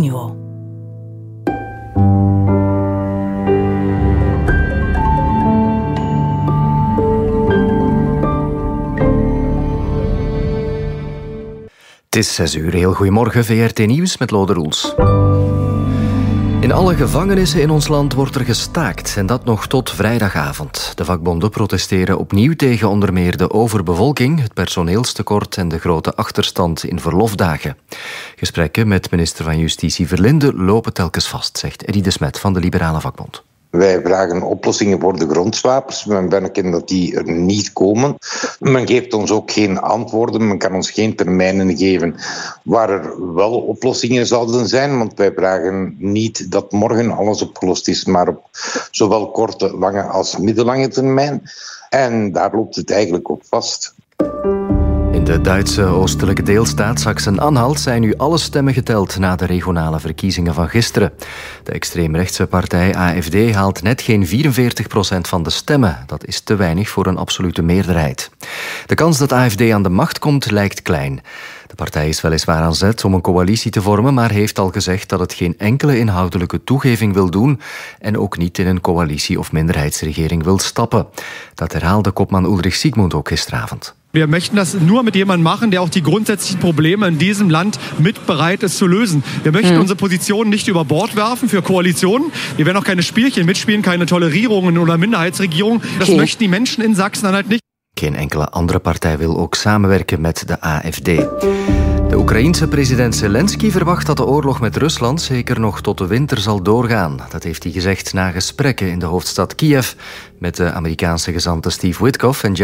nieuwsniveau. Het is 6 uur. Heel goedemorgen, VRT Nieuws met Lode Roels. In alle gevangenissen in ons land wordt er gestaakt en dat nog tot vrijdagavond. De vakbonden protesteren opnieuw tegen onder meer de overbevolking, het personeelstekort en de grote achterstand in verlofdagen. Gesprekken met minister van Justitie Verlinde lopen telkens vast, zegt Eddy de Smet van de Liberale Vakbond. Wij vragen oplossingen voor de grondslapers. Men merken dat die er niet komen. Men geeft ons ook geen antwoorden. Men kan ons geen termijnen geven waar er wel oplossingen zouden zijn. Want wij vragen niet dat morgen alles opgelost is, maar op zowel korte, lange als middellange termijn. En daar loopt het eigenlijk op vast. In de Duitse oostelijke deelstaat Sachsen-Anhalt zijn nu alle stemmen geteld na de regionale verkiezingen van gisteren. De extreemrechtse partij AfD haalt net geen 44% van de stemmen. Dat is te weinig voor een absolute meerderheid. De kans dat AfD aan de macht komt lijkt klein. De partij is weliswaar aan zet om een coalitie te vormen, maar heeft al gezegd dat het geen enkele inhoudelijke toegeving wil doen en ook niet in een coalitie- of minderheidsregering wil stappen. Dat herhaalde kopman Ulrich Siegmund ook gisteravond. Wir möchten das nur mit jemandem machen, der auch die grundsätzlichen Probleme in diesem Land mit bereit ist zu lösen. Wir möchten unsere Positionen nicht über Bord werfen für Koalitionen. Wir werden auch keine Spielchen mitspielen, keine Tolerierungen oder Minderheitsregierungen. Das möchten die Menschen in Sachsen-Anhalt nicht. Geen enkele andere partij wil ook samenwerken met de AfD. De Oekraïense president Zelensky verwacht dat de oorlog met Rusland zeker nog tot de winter zal doorgaan. Dat heeft hij gezegd na gesprekken in de hoofdstad Kiev met de Amerikaanse gezanten Steve Witkoff en